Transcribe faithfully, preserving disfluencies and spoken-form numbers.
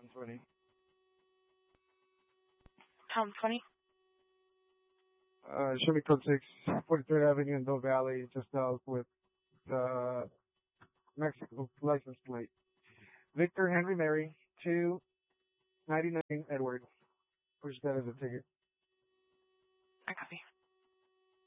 twenty. Tom twenty. Uh, show me code six, forty-third Avenue in Doe Valley, just south with the Mexico license plate. Victor Henry Mary, two ninety-nine Edward. Push that as a ticket. I copy.